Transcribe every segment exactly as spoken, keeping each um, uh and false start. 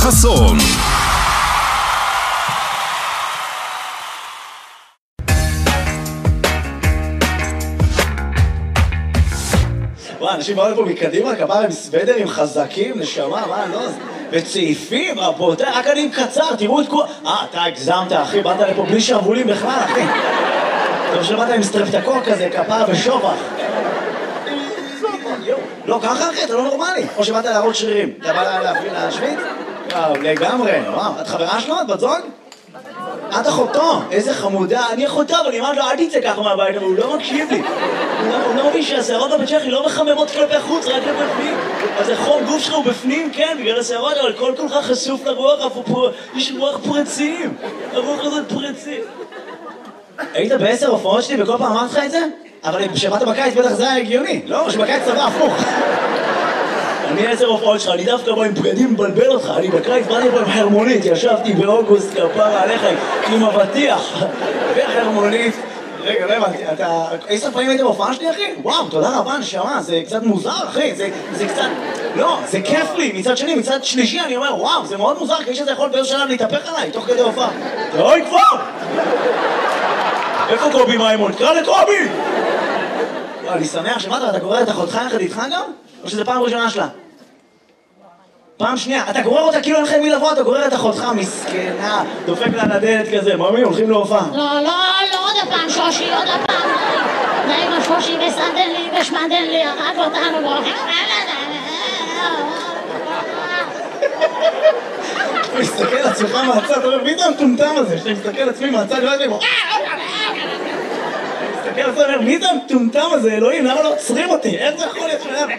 חסון. וואי, אנשים באו לפה מקדימה, כפרה עם סוודרים חזקים, נשמה, מה, לא, וצעיפים, רבותיי, רק אני עם קצר, תראו את כל... אה, אתה הגזמת, אחי, באת לפה בלי שרוולים בכלל, אחי. טוב שבאת עם סטרפטקור כזה, כפרה ושובח. לא, ככה אחי, אתה לא נורמלי. או שבאת להראות שרירים. אתה בא להפעיל להשוויץ? וואו, לגמרי. וואו, את חברה שלו? את בת זוג? את אחותו. איזה חמודה. אני אחותו, אבל אני אמרת לו, אל תצא ככה מהבית, אבל הוא לא מקשיב לי. הוא לא מבין שהשערות בבית שלך לא מחממות כלפי חוץ, רק כלפי פנים. אז החום גוף שלך הוא בפנים, כן, בגלל השערות, אבל כל כולך חשוף לרוח, יש רוח פרצים. הרוח הזאת פרצים. היית בעשר הופעות שלי וכל פעם אמרת לך את זה? אבל כשבאת בקיץ בטח זה היה הגיוני, לא? שבקיץ צבא הפוך. אני עשר הופעות שלך, אני דווקא בא עם בגדים מבלבל אותך, אני בקיץ באתי פה עם חרמונית, ישבתי באוגוסט כפרה עליך עם אבטיח וחרמונית. רגע, לא הבנתי, אתה... עשר פעמים היית בהופעה שלי, אחי? וואו, תודה רבה, נשמה, זה קצת מוזר, אחי, זה, זה קצת... לא, זה כיף לי, מצד שני, מצד שלישי, אני אומר, וואו, זה מאוד מוזר, כי שזה יכול באיזשהו שלב להתהפך עליי, תוך כדי הופעה. די כבר! איפה קובי מיימון? קרא לקובי! אני שמח שמעת, אתה גורר את אחותך יחד איתך גם? או שזה פעם ראשונה שלה? פעם שנייה, אתה גורר אותה כאילו אין לך עם מי לבוא, אתה גורר את אחותך מסכנה, דופק לה לדלת כזה, ממי, הולכים להופעה. לא, לא, לא עוד הפעם שושי, עוד הפעם. די עם השושי וסדן לי ושמדן לי, הרג אותנו והולכים... הוא מסתכל על עצמך מהצד, אתה אומר, מי זה המטומטם הזה? שאתה מסתכל על עצמי מהצד, לא יודעים, מסתכל על עצמי, אומר, מי זה המטומטם הזה, אלוהים, למה לא עוצרים אותי? איך זה יכול להיות שלהם?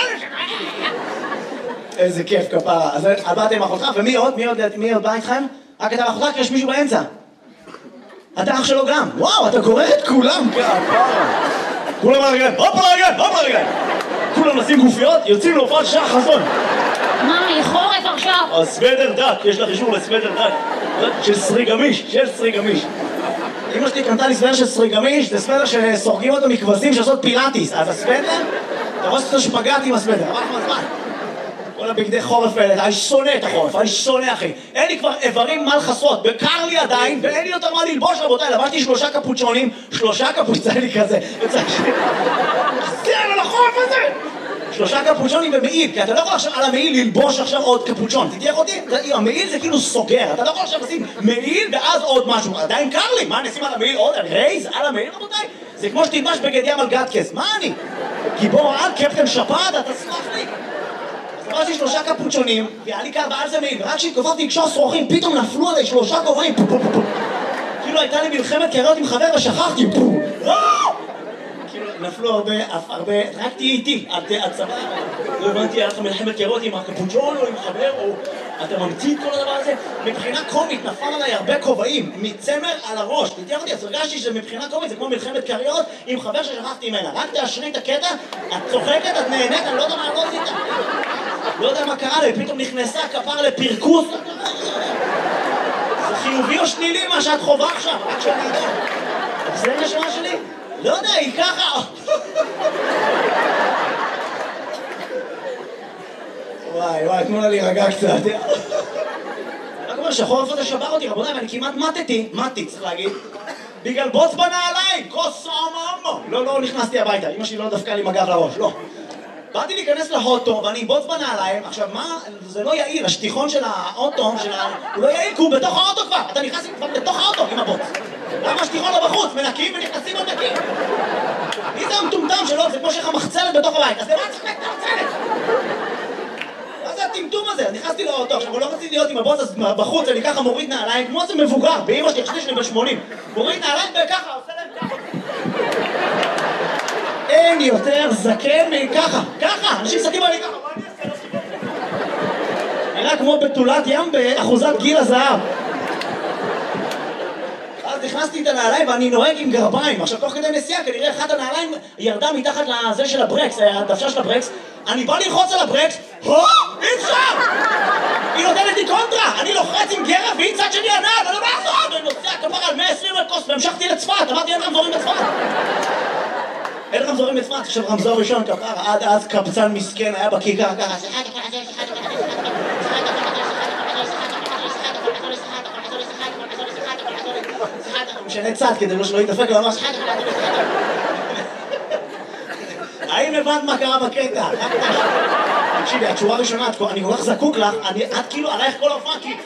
איזה כיף כפרה. אז באת עם אחותך, ומי עוד? מי עוד בא איתכם? רק אתה ואחותך, כי יש מישהו באמצע. אתה אח שלו גם. וואו, אתה גורר את כולם כפרה. כולם על הרגליים, הופ על הרגליים, הופ על הרגליים. כולם נשים גופיות, יוצאים להופעת שח חסון. מה, היא חורף עכשיו? הסוודר דק, יש לך אישור לסוודר דק של סרי גמיש, של סרי גמיש. אמא שלי קנתה לי סוודר של סרי גמיש, זה סוודר שסורגים אותו מכבשים שעושות פילאטיס. אז הסוודר, אתה רואה שאתה שפגעת עם הסוודר, אבל אנחנו הזמן. כל הבגדי חורף האלה, אני שונא את החורף, אני שונא אחי. אין לי כבר איברים מה לחסות, בקר לי עדיין, ואין לי יותר מה ללבוש רבותיי, לבשתי שלושה קפוצ'ונים, שלושה קפוצ'ונים לי כזה, זה על החורף הזה! שלושה קפוצ'ונים ומעיל, כי אתה לא יכול עכשיו על המעיל ללבוש עכשיו עוד קפוצ'ון, תתייך אותי? המעיל זה כאילו סוגר, אתה לא יכול עכשיו לשים מעיל ואז עוד משהו, עדיין קר לי, מה נשים על המעיל עוד? רייז על המעיל רבותיי? זה כמו שתלבש בגד ים על גטקס, מה אני? גיבור על קפטן שפד, אתה סמך לי? אז עברתי שלושה קפוצ'ונים, והיה לי קר ועל זה מעיל, ורק כשהתקופפתי לקשור שרוכים, פתאום נפלו עליי שלושה כובעים, כאילו הייתה לי מלחמת קריות עם חבר ושכחתי, נפלו הרבה, הרבה, רק תהיה איתי, את סבבה, לא הבנתי, היה לך מלחמת קריות עם הקפוצ'ון או עם חבר, או אתה ממציא את כל הדבר הזה. מבחינה קומית נפל עליי הרבה כובעים, מצמר על הראש, תתייך אותי, אז הרגשתי שמבחינה קומית זה כמו מלחמת קריות עם חבר ששכחתי ממנה, רק תאשרי את הקטע, את צוחקת, את נהנית, אני לא יודע מה לא עשית, לא יודע מה קרה לי, פתאום נכנסה כפר לפרקוס, זה חיובי או שלילי מה שאת חובה עכשיו, רק שאני יודע, זה נשמה שלי? לא יודע, היא ככה! וואי, וואי, תנו לה להירגע קצת. רק אומר שהחורף הזה שבר אותי, רבותיי, ואני כמעט מתתי, מתי, צריך להגיד, בגלל בוץ בנעליים, כוס עמם! לא, לא נכנסתי הביתה, אמא שלי לא דפקה לי מגב לראש, לא. באתי להיכנס לאוטו, ואני עם בוץ בנעליים, עכשיו מה, זה לא יעיל, השטיחון של האוטו, הוא לא יעיל, כי הוא בתוך האוטו כבר, אתה נכנס כבר בתוך האוטו עם הבוץ. למה השטיחון לא בחוץ? מנקים ונכנסים עוד נקים. מי זה המטומטם שלו? זה כמו שלך מחצלת בתוך הבית, אז למה צריך את המחצלת? מה זה הטמטום הזה? נכנסתי לאוטו, עכשיו הוא לא רציתי להיות עם הבוץ, אז בחוץ אני ככה מוריד נעליים, כמו זה מבוגר, באמא שלי, חשבתי שאני ב-שמונים. מוריד נעליים וככה, עושה להם ככה. אין יותר זקן מככה, ככה, אנשים זקים עלי ככה, מה אני אעשה? נראה כמו בתולת ים באחוזת גיל הזהב. אז נכנסתי את הנעליים ואני נוהג עם גרביים. עכשיו תוך כדי נסיעה כנראה אחת הנעליים ירדה מתחת לזה של הברקס, הדוושה של הברקס. אני בא ללחוץ על הברקס, הו! אי אפשר! היא נותנת לי קונטרה! אני לוחץ עם גרב והיא צד שלי הנעל, אני לא מעזור! ואני נוסע כפר על מאה ועשרים לקוס והמשכתי לצפת, אמרתי אין רמזורים בצפת! אין רמזורים בצפת, עכשיו רמזור ראשון כפר, עד אז קבצן מסכן היה בכיכר ככה משנה צד כדי שלא יתדפק לו ממש. האם הבנת מה קרה בקטע? תקשיבי, את שורה ראשונה, אני כל כך זקוק לך, את כאילו עלייך כל ההופעה, כי...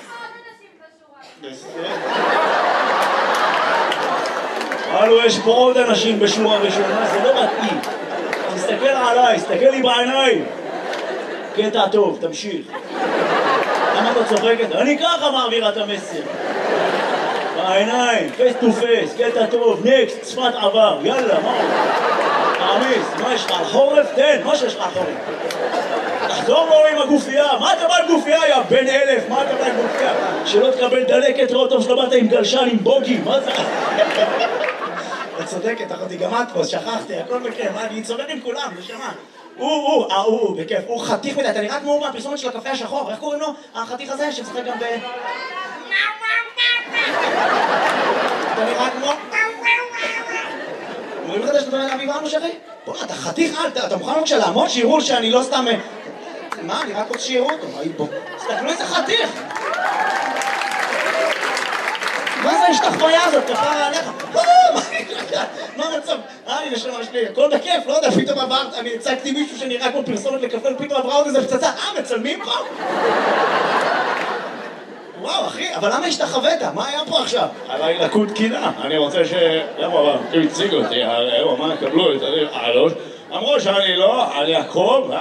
הלו, יש פה עוד אנשים בשורה ראשונה, זה לא מתאים. תסתכל עליי, תסתכל לי בעיניים. קטע טוב, תמשיך. למה אתה צוחקת? אני ככה מעבירה את המסר. בעיניים, פייס טו פייס, קטע טוב, נקסט, שפת עבר, יאללה, מה? תעמיס, מה יש לך? על חורף? תן, מה שיש לך על חורף? תחזור לו עם הגופייה, מה אתה בא עם גופייה, יא בן אלף? מה אתה בא עם גופייה? שלא תקבל דלקת ראות טוב שלא באת עם גלשן, עם בוגי, מה זה? את צודקת, אחותי, גם את פה, שכחתי, הכל בכיף, אני צודק עם כולם, נשמה. הוא, הוא, אה, הוא, בכיף, הוא חתיך מדי, אתה נראה כמו מהפרסומת של הקפה השחור, איך קוראים לו? החתיך הזה שצריך גם ב... אתה נראה כמו... אומרים לך שאתה מדבר אביב אנו שרי? בוא, אתה חתיך, אתה מוכן בבקשה לעמוד שיראו שאני לא סתם... מה, אני רק רוצה שיראו אותו, בוא. תסתכלו איזה חתיך! מה זה השתחוויה הזאת? כפרה עליך? מה המצב? אה, הנה שלמה שלי, הכל בכיף, לא יודע, פתאום עברת, אני הצגתי מישהו שנראה כמו פרסומת לקפה, ופתאום עברה עוד איזה פצצה, אה, מצלמים פה? וואו, אחי, אבל למה השתחווית? מה היה פה עכשיו? עליי לקוד קינה, אני רוצה ש... למה, אבל, הוא הציג אותי, הוא אמר, קבלו את הלוש, אמרו שאני לא, על יעקב,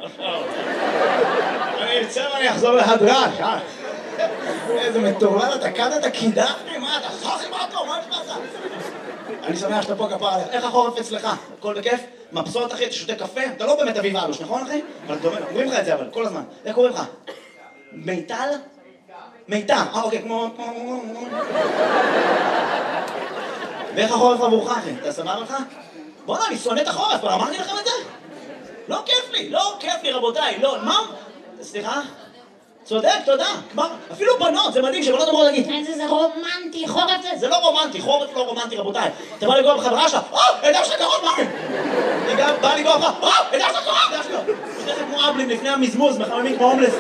אני אצא ואני אחזור להדרש, אה? איזה מטורלל, אתה כאן אתה קידח לי, מה אתה סחי מה אותו, מה יש לך? אני שמח שאתה פה כפר עליך, איך החורף אצלך? הכל בכיף? מבסוט אחי, אתה שותה קפה? אתה לא באמת אביב אלוש, נכון אחי? אבל אתה אומר, אומרים לך את זה אבל, כל הזמן. איך קוראים לך? מיטל? מיטל, אה אוקיי, כמו... ואיך החורף עבורך אחי? אתה סבבה לך? בוא'נה, אני שונא את החורף, אבל אמרתי לכם את זה? לא כיף לי, לא כיף לי רבותיי, לא, מה? סליחה? צודק, תודה, כבר, אפילו בנות, זה מדהים שבנות אמרו להגיד איזה זה רומנטי, חורף זה... זה לא רומנטי, חורף לא רומנטי רבותיי. אתה בא לגוע בחברה שלך, אה, הידע שלך קרוב, מה? אני גם בא לגוע בך, אה, הידע שלך קרוב, הידע שלך. שתכף כמו אבלים לפני המזמוז, מחממים כמו הומלס.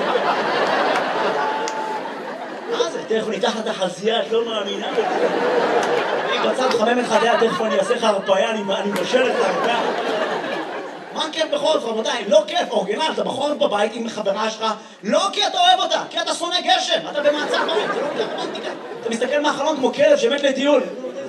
מה זה? תכף ניתח את החזייה, את לא מאמינה. אני בצד חמם את חדיה, תכף אני אעשה לך הרפאיה, אני מבשל את הרפאיה. מה כיף בחורף, רבותיי? לא כיף, אורגינל, אתה בחורף בבית עם חברה שלך, לא כי אתה אוהב אותה, כי אתה שונא גשם, אתה במעצר בית, זה לא רומנטיקה. אתה מסתכל מהחלון כמו כלב שמת לטיול.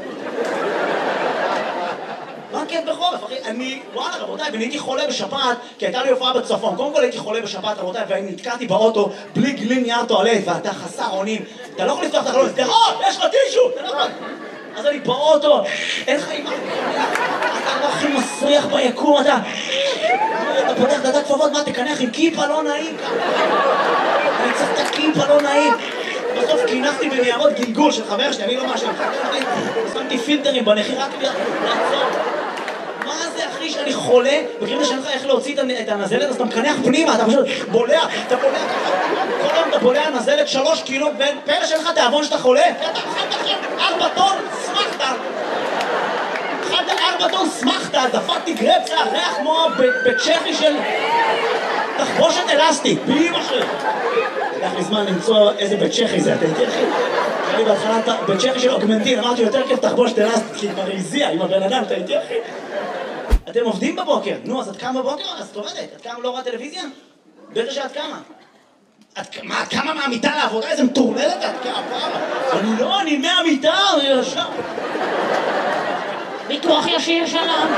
מה כיף בחורף, אחי? אני, וואלה, רבותיי, ואני הייתי חולה בשפעת, כי הייתה לי הופעה בצפון. קודם כל הייתי חולה בשפעת, רבותיי, ואני נתקעתי באוטו בלי גלין נייר טואלט, ואתה חסר אונים. אתה לא יכול לפתוח את החלון, תראות, יש לך טישו, אתה לא יכול. אז אני באוטו, אין לך אימא, אתה לא הכי מסריח ביקום, אתה... אתה פותח דעת כפפות, מה, תקנח עם כיפה לא נעים ככה. אני צריך את הכיפה לא נעים. בסוף קינחתי בניירות גלגול של חבר שלי, אני לא משהו. שמתי פילטרים בנחי רק לעצור. מה זה אחי שאני חולה, בקריב שאין לך איך להוציא את הנזלת, אז אתה מקנח פנימה, אתה פשוט בולע, אתה בולע ככה. כל היום אתה בולע נזלת שלוש קילו, ופלא שאין לך תיאבון שאתה חולה. אתה אכלת אחרי ארבע טון, שמחת. אכלת ארבע טון, שמחת, דפקתי גרפסה, ריח כמו בצ'כי של תחבושת אלסטית, בלי משהו. לקח לי זמן למצוא איזה בית צ'כי זה, אתה איתי אחי? אני בהתחלה בית צ'כי של אוגמנטין, אמרתי יותר כיף תחבושת אלסטית, כי כבר הזיע עם הבן אדם, אתה איתי אחי? אתם עובדים בבוקר, נו, אז את קמה בבוקר? אז את עובדת, את קמה לא רואה טלוויזיה? בטח שאת קמה. מה, את קמה מהמיטה לעבודה? איזה מטורללת את קמה? אני לא, אני מהמיטה, אני ישר. ביטוח ישיר שלום.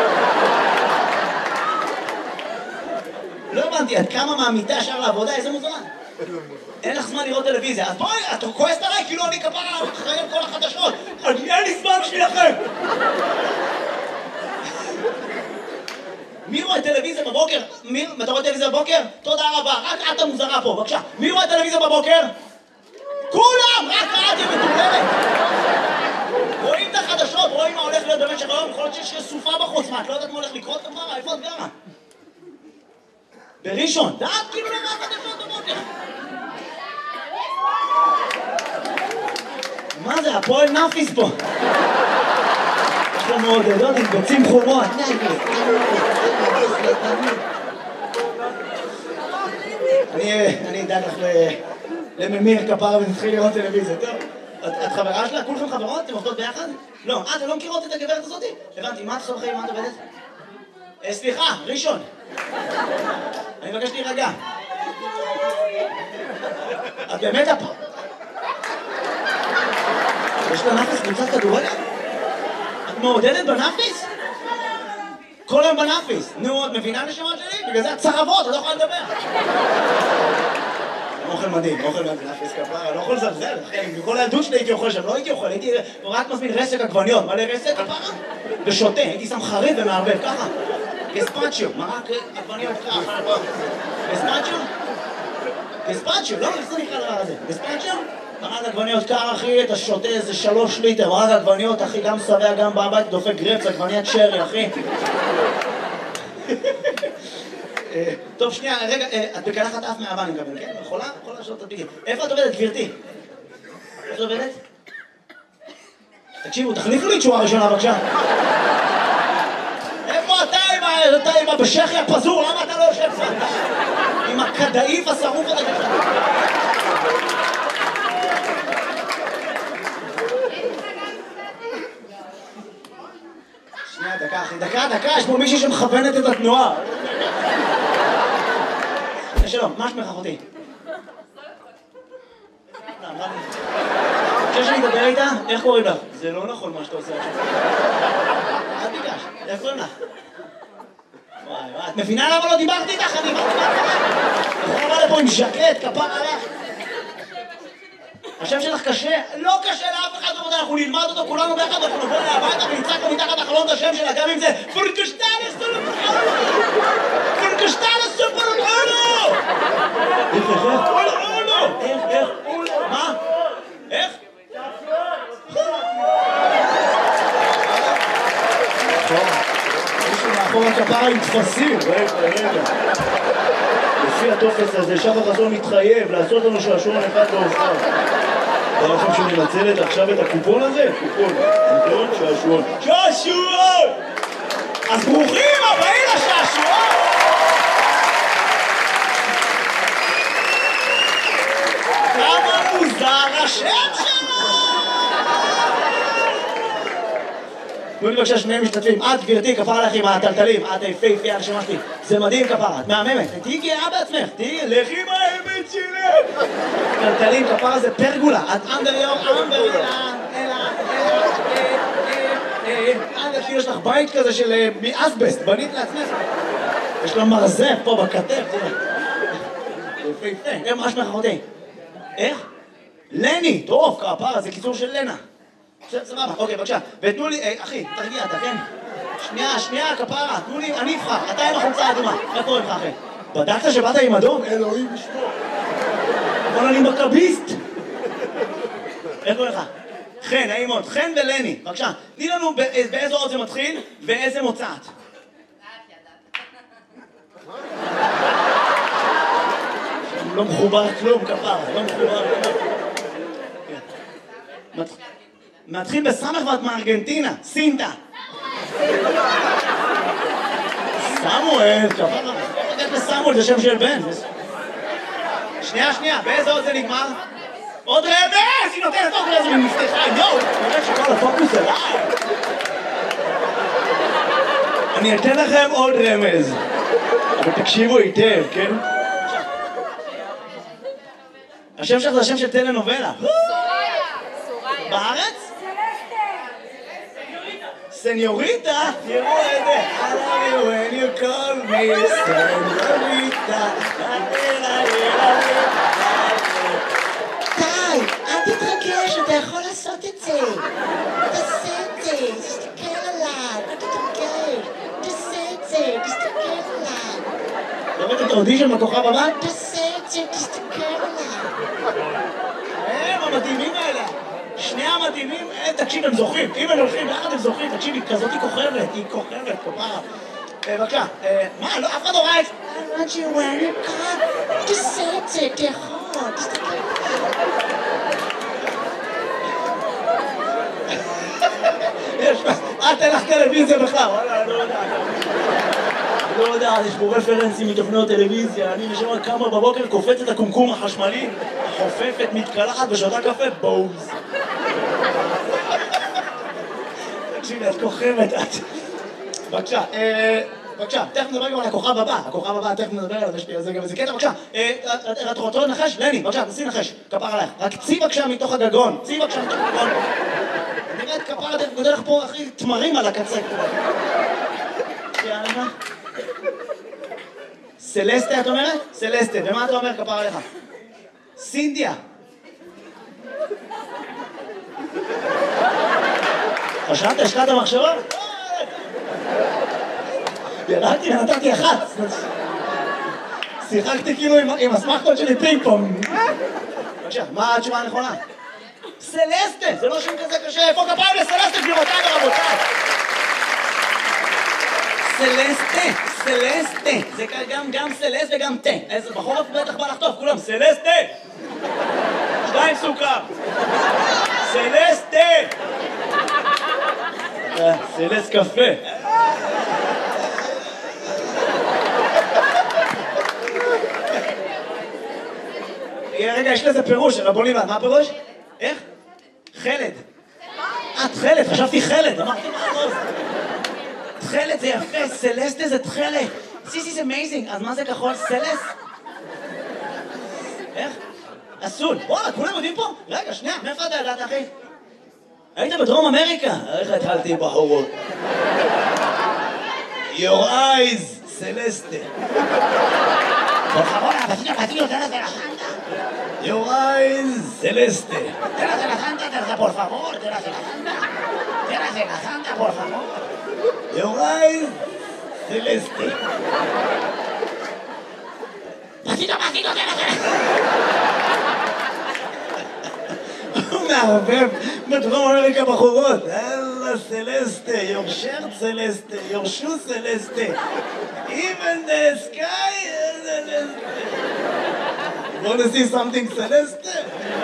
לא הבנתי, את קמה מהמיטה ישר לעבודה, איזה מוזמן? אין לך זמן לראות טלוויזיה, אז בואי, את כועסת עליי כאילו אני כפרה אחראי על כל החדשות. אין לי זמן בשבילכם. מי רואה טלוויזיה בבוקר? מי? אתה רואה טלוויזיה בבוקר? תודה רבה, רק את המוזרה פה, בבקשה. מי רואה טלוויזיה בבוקר? כולם! רק את היא מטורללת! רואים את החדשות, רואים מה הולך להיות במשך היום, יכול להיות שיש סופה בחוץ, מה, את לא יודעת מה הולך לקרות כפרה? איפה את גרה? בראשון, דעת כאילו לא רואה חדשות בבוקר. מה זה? הפועל נאפיס פה. יש לו מעודדות עם ביצים חומות. אני אדאג לך לממיר כפרה ונתחיל לראות טלוויזיה, טוב? את חברה שלה? כולכם חברות? אתם עובדות ביחד? לא. אה, אתם לא מכירות את הגברת הזאתי? הבנתי, מה את חברה? מה את עובדת? סליחה, ראשון. אני מבקש להירגע. את באמת הפ... יש לה נאפיס קבוצת כדורגל? את מעודדת בנאפיס? כל היום בנאפיס. נו, את מבינה נשמות שלי? בגלל זה את צרבות, את לא יכולה לדבר. אוכל מדהים, אוכל מדהים, נאפיס כפרה, לא יכול לזלזל, אחי. בכל הילדות שלי הייתי אוכל שם, לא הייתי אוכל, הייתי רק מזמין רסק עגבניות. מלא רסק כפרה? ושותה, הייתי שם חריף ומערבב, ככה. גספצ'יו, מרק עגבניות ככה. גספצ'יו? גספצ'יו, לא? איך זה נקרא דבר הזה? גספצ'יו? מרק עגבניות קר, אחי, אתה שותה איזה שלוש ליטר, מרק עגבניות, אחי, גם שבע, גם בבית, דופק גרפס, עגבניית שרי, אחי. טוב, שנייה, רגע, את בקלחת אף מהבא, אני מקבל, כן? יכולה? יכולה לשאול את הדביקים. איפה את עובדת, גברתי? איפה את עובדת? תקשיבו, תחליפו לי תשואה ראשונה, בבקשה. איפה אתה עם הבשכי הפזור? למה אתה לא יושב פה? עם הכדאיף השרוף הזה ככה. שנייה, דקה, אחי, דקה, דקה, יש פה מישהי שמכוונת את התנועה. שלום, מה שמך אחותי? חושב שאני אדבר איתה? איך קוראים לך? זה לא נכון מה שאתה עושה עכשיו. אל תיגש, איך קוראים לך? וואי, וואי, את מבינה למה לא דיברתי איתך? אני דיברתי איתך. אתה בא לפה עם ז'קט, כפר עליך. השם שלך קשה? לא קשה לאף אחד, אנחנו נלמד אותו כולנו ביחד, אנחנו נבוא אליה הביתה ונצעק לו מתחת החלון את השם שלה, גם אם זה פורקשטלס סופרולו! פורקשטלס סופרולו! איך, איך, איך? איך, איך? מה? איך? מישהו מאחור הכפרה עם תפסים, רגע, רגע. לפי הטופס הזה, שחר חסון מתחייב לעשות לנו שעשועון אחד באופן. אתה לכם שמנצלת עכשיו את הקופון הזה? קופון, קופון, שעשועון. שעשועון! אז ברוכים הבאים לשעשועון! כמה מוזר השם שלו! תנו לי בבקשה שני משתתפים. את, גברתי, כפרה עליך עם הטלטלים. את היפהפייה הנשמה שלי. זה מדהים כפרה, את מהממת. תהיי גאה בעצמך. תהיי, לכי עם האמת שלך. טלטלים, כפרה זה פרגולה. את אנדר יום, אנדר אלה, אלה, אלה, אנדר, יש לך בית כזה של מאסבסט. בנית לעצמך. יש לו מרזב פה בכתף. יפהפה. איך מה שמך אחותי? איך? לני. טוב, כפרה, זה קיצור של לנה. סבבה, אוקיי, בבקשה. ותנו לי, אחי, תרגיע, אתה כן? שנייה, שנייה, כפרה, תנו לי, אני אבחר. אתה עם החולצה האדומה. איך קוראים לך, אחי? בדקת שבאת עם אדום? אלוהים ישמור. אבל אני מכביסט. איך קוראים לך? חן, נעים מאוד. חן ולני, בבקשה. תני לנו באיזו אות זה מתחיל ואיזה מוצאת. לא מחובר כלום, כפרה, לא מחובר כלום. מתחיל בסמך ואת מארגנטינה, סינטה. סמואל, כפרה. איך לסמואל זה שם של בן. שנייה, שנייה, באיזה עוד זה נגמר? עוד רמז! היא נותנת עוד רמז ממפתחה, יואו! אני יודע שכל הפוקוס אליי. אני אתן לכם עוד רמז. אבל תקשיבו היטב, כן? השם שלך זה השם של טלנובלה. בארץ? סניוריטה? תראו את זה. I love you when you call me סניוריטה. די, אל תתרגש, אתה יכול לעשות את זה. תעשה את זה, תסתכל עליו, אל תתרגש. תעשה את זה, תסתכל עליו. לראות את האודישן בכוכב הבא? תעשה את זה, תסתכל עליו. הם המדהימים האלה. שני המדהימים, תקשיב, הם זוכרים. אם הם הולכים יחד הם זוכרים. תקשיב, היא כזאת היא כוכבת, היא כוכבת, כפרה. בבקשה, מה, לא, אף אחד לא ראה את זה. I want you when you come. תעשה את זה, אתה יכול, תסתכל עליו. יש, אל תלך טלוויזיה בכלל, וואלה, לא יודע. לא יודע, יש פה רפרנסים מתוכניות טלוויזיה, אני נשמע כמה בבוקר קופץ את הקומקום החשמלי, חופפת, מתקלחת ושותה קפה, בוז. תקשיבי, את כוכבת, את... בבקשה, בבקשה, תכף נדבר גם על הכוכב הבא, הכוכב הבא, תכף נדבר עליו, יש לי על זה גם איזה קטע, בבקשה, את רוצה לנחש? לני, בבקשה, תנסי לנחש, כפר עלייך, רק צי בבקשה מתוך הגגון, צי בבקשה מתוך הגגון. נראה את כפר עלייך, גודל לך פה הכי תמרים על הקצה. יאללה. סלסטה את אומרת? סלסטה, ומה אתה אומר כפר עליך? סינדיה. חשבת, השקעת המחשבה? ירדתי ונתתי אחת. שיחקתי כאילו עם הסמכות שלי פינג פונג. בבקשה, מה התשובה הנכונה? סלסטה, זה לא שם כזה קשה, איפה כפיים לסלסטה גבירותיי ורבותיי? סלסטה, סלסטה, זה גם גם סלסט וגם תה. איזה בחורף בטח בא לחטוף, כולם סלסטה! שתיים סוכר. סלסטה! סלסט קפה. רגע, יש לזה פירוש, רבו ליבן, מה הפירוש? איך? חלד. את חלד, חשבתי חלד, אמרתי מה הראש? תחלת זה יפה, סלסטה זה תחלת. This is amazing. אז מה זה כחול? סלס? איך? אסול. וואלה, כולם יודעים פה? רגע, שנייה, מאיפה אתה ידעת, אחי? היית בדרום אמריקה? איך התחלתי בחורות? Your eyes, סלסטה. Por favor, vecino, vecino, te das de la santa. Your eyes, celeste. Te das de la santa, te das, por favor, te das de la santa. Te das de la santa, por favor. Your eyes, celeste. Vecino, vecino, te das de la santa. הוא מערבב בדרום אמריקה בחורות. אללה סלסטה, your shirt סלסטה, your shoe סלסטה. Even the sky is celeste. Want to see something celeste?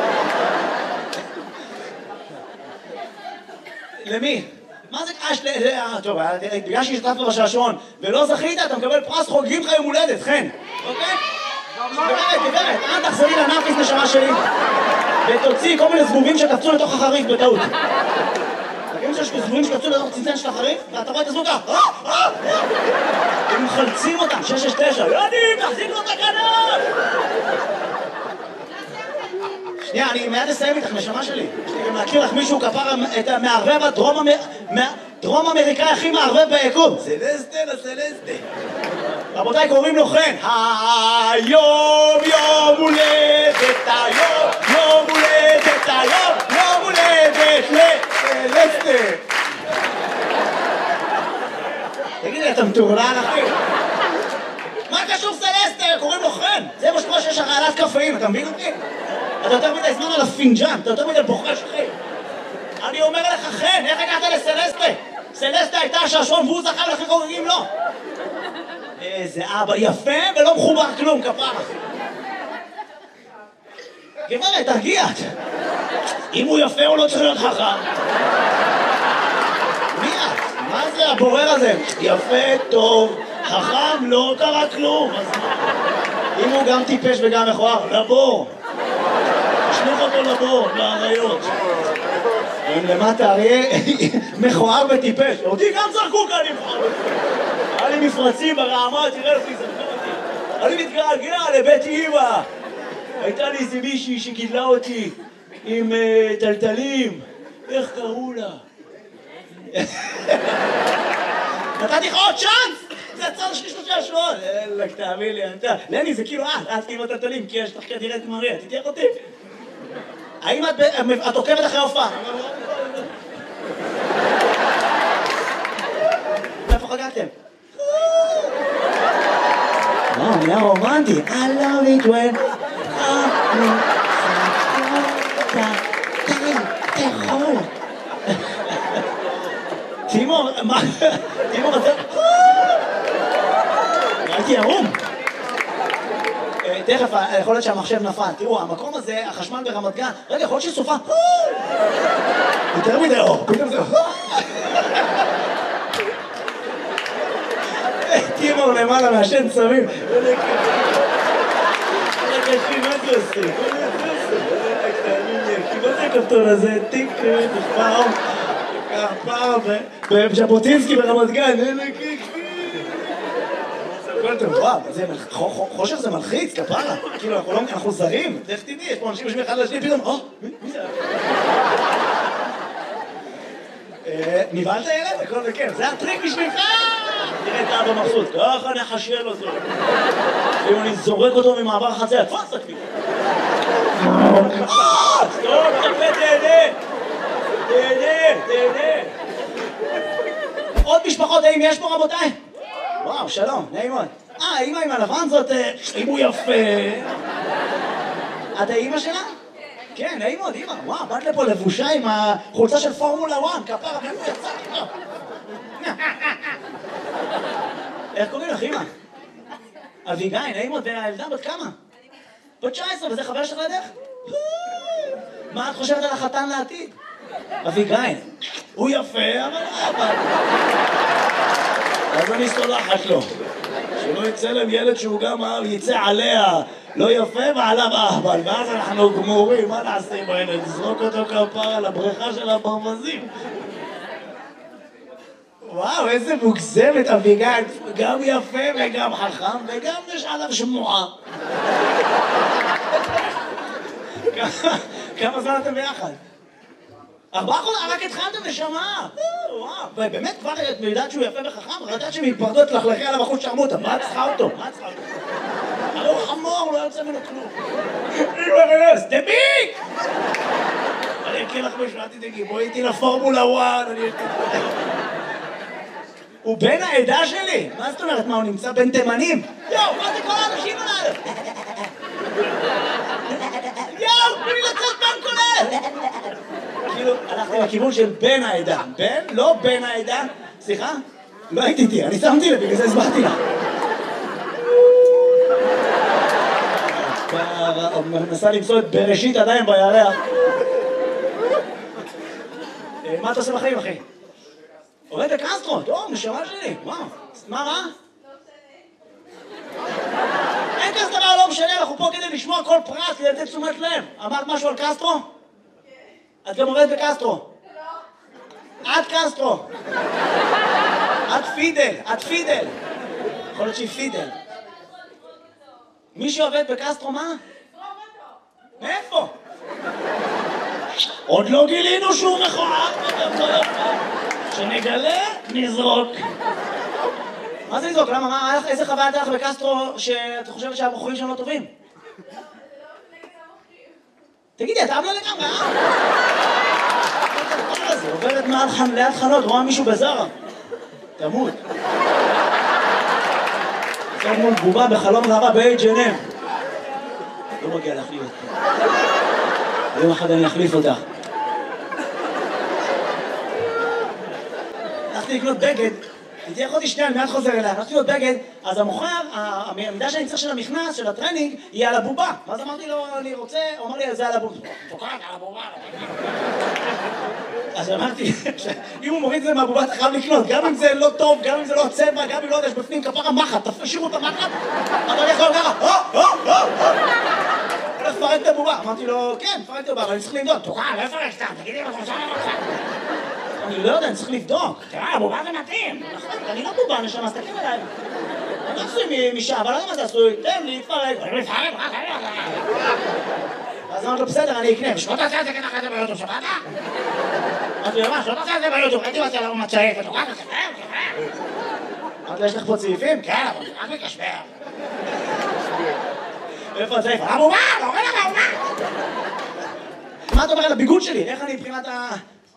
למי? מה זה קש ל... טוב, בגלל שהשתתפת בשעשועון ולא זכית, אתה מקבל פרס חוגגים לך יום הולדת, חן. אוקיי? גברת, גברת, אל תחזרי לנאפיס נשמה שלי ותוציא כל מיני זבובים שקפצו לתוך החריף בטעות. תגידים שיש זבובים שקפצו לתוך צנצן של החריף ואתה רואה את הזבוב ככה הם מחלצים אותם, שש שש תשע יוני, תחזיק לו את הכנף! שנייה, אני מיד אסיים איתך, נשמה שלי. יש לי גם להכיר לך מישהו כפר את המערבב הדרום אמריקאי הכי מערבב ביקום. סלסטה לסלסטה. רבותיי, קוראים לו חן. היום יום הולדת, היום יום הולדת, היום יום הולדת לסלסטה. תגידי, אתה מטורלל, אחי? מה קשור סלסטה? קוראים לו חן. זה מה שקורה שיש הרעלת קפאים, אתה מבין אותי? אתה יותר מדי זמן על הפינג'אן, אתה יותר מדי בוחש, אחי. אני אומר לך, חן, איך הגעת לסלסטה? סלסטה הייתה השעשועון והוא זכה ולכן חוגגים לו. איזה אבא יפה ולא מחובר כלום, כפרה. גברת, תרגיע. אם הוא יפה הוא לא צריך להיות חכם. מי את? מה זה הבורר הזה? יפה, טוב, חכם, לא קרה כלום. אם הוא גם טיפש וגם מכוער, לבור. תשלוח אותו לבור, לאריות. הם למטה אריה מכוער וטיפש. אותי גם זרקו כאן נבחר. היה לי מפרצים ברעמה, תראה לפי זרקו אותי. אני מתגעגע לבית אימא. הייתה לי איזה מישהי שגידלה אותי עם טלטלים. איך קראו לה? נתתי לך עוד צ'אנס! זה הצד שלי שלושה שבועות! אלק, תאמין לי, אתה... לני, זה כאילו את, את כאילו טלטלים, כי יש לך כדירה את מריה, תתייח אותי? האם את עוקבת אחרי הופעה? איפה חגגתם? וואו, נהיה רומנטי. I love it when... תאכול. תימור, מה? תימור, אתה... הייתי ערום. תכף, יכול להיות שהמחשב נפל. תראו, המקום הזה, החשמל ברמת גן, רגע, יכול להיות שסופה. יותר מדי אור, פתאום זה... תימור, דוקטור למעלה מעשן סמים. רגע, אחי, מה זה עושה? מה זה הכפתור הזה? תיק, נחפר, נחפר, בז'בוטינסקי ברמת גן, הכל טוב, וואו, חושך זה מלחיץ, כפרה, כאילו אנחנו זרים, דרך תדעי, יש פה אנשים יושבים אחד לשני, פתאום, או, מי זה? נבהלת ילד? הכל בכיף, זה הטריק בשבילך! תראה את האבא מבסוט, ככה נחשל אותו. אם אני זורק אותו ממעבר חציה, תפס הכלי. טוב, תפה, תהנה! תהנה, תהנה! עוד משפחות, האם יש פה רבותיי? וואו, שלום, נעים מאוד. אה, אמא עם הלבן זאת, אם הוא יפה. את האמא שלה? כן, נעים מאוד, אמא. וואו, באת לפה לבושה עם החולצה של פורמולה אחת, כפרה, מאיפה יצא לי? איך קוראים לך, אמא? אביגיל, נעים מאוד, והילדה בת כמה? בת תשע עשרה, וזה חבר שלך לידך? מה את חושבת על החתן לעתיד? אביגיל, הוא יפה, אבל אבל... אז אני סולחת לו. שלא יצא להם ילד שהוא גם יצא עליה לא יפה ועליו אהבל, ואז אנחנו גמורים, מה נעשה עם הילד? נזרוק אותו כפרה לבריכה של הברווזים. וואו, איזה מוגזמת אביגיל, גם יפה וגם חכם וגם יש עליו שמועה. כמה זמן אתם ביחד? ארבעה חודשים, רק התחלתם נשמה. וואו, באמת כבר את יודעת שהוא יפה וחכם? רק יודעת שמתפרדות תלכלכי עליו אחוז שרמוטה, מה את צריכה אותו? מה את צריכה אותו? הרי הוא חמור, לא יוצא ממנו כלום. סטביק! אני אקריא לך משהו, אל תדאגי, בואי איתי לפורמולה אחת, אני אקריא. הוא בן העדה שלי? מה זאת אומרת? מה, הוא נמצא בין תימנים? יואו, מה זה כל האנשים עליו? יואו, תנו לי לצאת בן כולל! כאילו, הלכתי לכיוון של בן העדה. בן? לא בן העדה. סליחה? לא הייתי איתי, אני שמתי לב, בגלל זה הסברתי לך. מנסה למצוא את בראשית עדיין בירח. מה אתה עושה בחיים, אחי? עובד בקסטרו, טוב, נשמה שלי, וואו. מה, מה? אין כזה דבר, לא משנה, אנחנו פה כדי לשמוע כל פרט, כדי לתת תשומת לב. אמרת משהו על קסטרו? את גם עובדת בקסטרו. את קסטרו. את פידל, את פידל. יכול להיות שהיא פידל. מי שעובד בקסטרו, מה? מאיפה? עוד לא גילינו שהוא מכוער. שנגלה, נזרוק. מה זה לזרוק? למה? מה? איזה חוויה הייתה לך בקסטרו שאת חושבת שהבחורים שם לא טובים? תגידי, את אבלה לגמרי, אה? זה עוברת ליד חנות, רואה מישהו בזרה. תמות. עכשיו מול בובה בחלום ראווה ב-אייץ' אנד אם. לא מגיע להחליף אותך. יום אחד אני אחליף אותך. הלכתי לקנות בגד, איתי יכולתי שנייה, אני מיד חוזר אליה, הלכתי לקנות בגד, אז המוכר, המידה שאני צריך של המכנס, של הטרנינג, היא על הבובה. ואז אמרתי לו, אני רוצה, הוא אמר לי, זה על הבובה. תוקעת על הבובה. אז אמרתי, אם הוא מוריד את זה מהבובה, אתה חייב לקנות, גם אם זה לא טוב, גם אם זה לא הצבע, גם אם לא יודע, יש בפנים כפרה מחט, תשאירו את המחט, אבל אני יכול ככה, או, או, או, או. הולך לפרק את הבובה. אמרתי לו, כן, פרק את הבובה, אבל אני צריך למדוד. תוקעת, לא יפרק סתם, תגידי לו, חושב לך. אני לא יודע, אני צריך לבדוק. תראה, הבובה זה מתאים. אני לא בובה, נשמה, סתכל עליי. אני עשוי משעה, אבל לא יודע מה זה עשוי. תן לי, תפרק. אני מתפרק, רק אני לא יודע. אז אמרתי לו, בסדר, אני אקנה. שלא תעשה את זה ככה זה ביוטיוב, שמעת? אמרתי לו, מה, שלא תעשה את זה ביוטיוב. הייתי רוצה למה מצעק, ותוקע, ותקפר, ותקפר. אמרתי לו, יש לך פה צעיפים? כן, אבל רק מקשבר. איפה הצעיף? הבובה, לא רואה לך הבובה. מה אתה אומר על הביגוד שלי? איך אני מבחינת ה...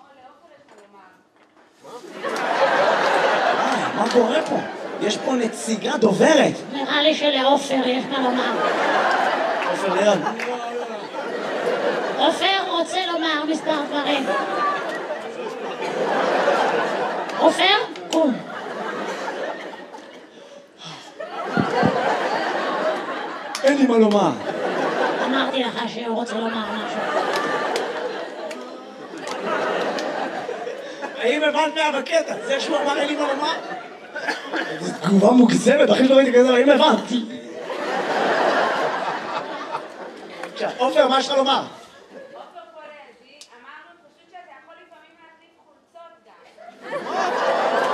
מה קורה פה? יש פה נציגה דוברת. נראה לי שלעופר יש מה לומר. עופר ליד. עופר רוצה לומר מספר דברים. עופר, קום. אין לי מה לומר. אמרתי לך שהוא רוצה לומר משהו. האם הבנת מה בקטע? זה שהוא אמר אין לי מה לומר? זו תגובה מוגזמת, הכי שלא ראיתי כזה, האם הבנתי? עופר, מה יש לך לומר? עופר פולזי, אמרנו פשוט שאתה יכול לפעמים להחליף חולצות גם.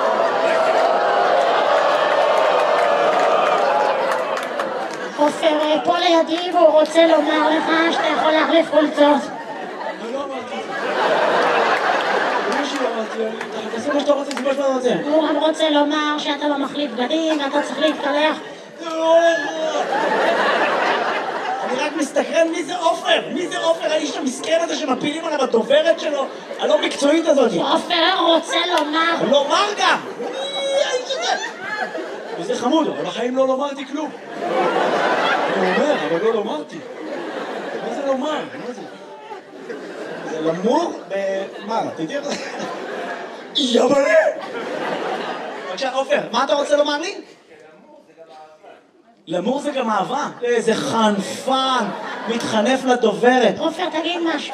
עופר פה לידי והוא רוצה לומר לך שאתה יכול להחליף חולצות. אני לא אמרתי את זה. מישהו אמרתי, תעשה מה שאתה רוצה, זה מה שאתה רוצה. הוא גם רוצה לומר שאתה לא מחליף בגדים ואתה צריך להתקלח. אני רק מסתקרן מי זה עופר, מי זה עופר, האיש המסכן הזה שמפילים עליו הדוברת שלו, הלא מקצועית הזאת. עופר רוצה לומר... לומר גם! מי האיש הזה? וזה חמוד, אבל בחיים לא לומרתי כלום. אני אומר, אבל לא לומרתי. מה זה לומר? מה זה? זה למור ב... מה? תדעי איך זה? יבלה! בבקשה, עופר, מה אתה רוצה לומר לי? למור זה גם אהבה. איזה חנפן, מתחנף לדוברת. עופר, תגיד משהו.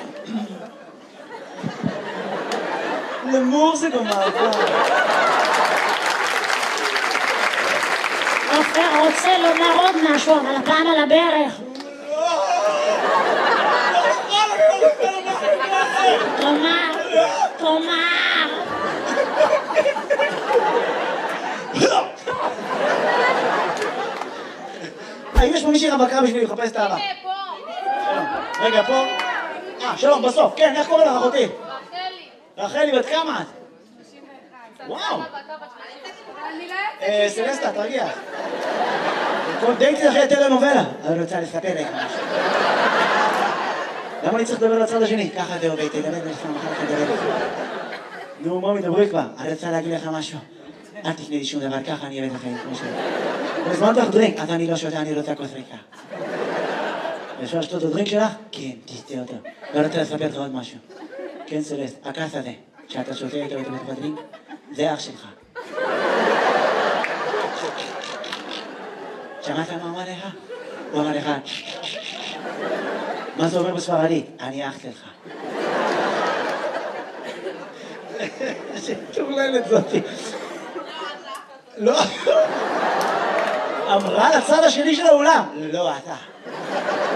למור זה גם אהבה. עופר רוצה לומר עוד משהו, אבל הפעם על הברך. תאמר, תאמר. האם יש פה מישהי רווקה בשביל לחפש את האהבה? הנה, פה. רגע, פה. אה, שלום, בסוף. כן, איך קוראים לך אחותי? רחלי. רחלי, בת כמה את? שלושים ואחת. וואו. אני לא אה, סלסטה, תרגיע. דייטי אחרי טלנובלה. אני רוצה לספר לך משהו. למה אני צריך לדבר לצד השני? ככה זה עובד, תדבר לך, מחר לך לדבר לך. נו, מה מדברי כבר? אני רוצה להגיד לך משהו. אל תקנה לי שום דבר, ככה אני אוהב את החיים, כמו שלך. הזמנת לך דרינק, אז אני לא שותה, אני רוצה כוס ריקה. אפשר לשתות את הדרינק שלך? כן, תשתה אותו. ואני רוצה לספר לך עוד משהו. כן, סלסט, הכס הזה, שאתה שותה איתו איתו בתוך הדרינק, זה אח שלך. שמעת מה אמר לך? הוא אמר לך, מה זה אומר בספרדית? אני אח שלך. שטורללת זאתי. לא. אמרה לצד השני של האולם. לא, אתה.